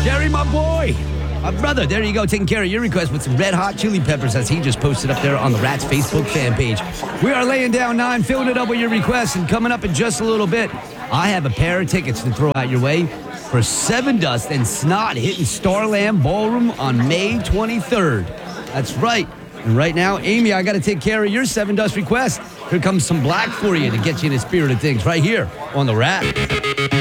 Gary, my boy. My brother, there you go, taking care of your request with some red hot chili peppers as he just posted up there on the Rats Facebook fan page. We are laying down 9, filling it up with your requests, and coming up in just a little bit, I have a pair of tickets to throw out your way for Seven Dust and Snot hitting Starland Ballroom on May 23rd. That's right. And right now, Amy, I got to take care of your Seven Dust request. Here comes some black for you to get you in the spirit of things right here on the Rat.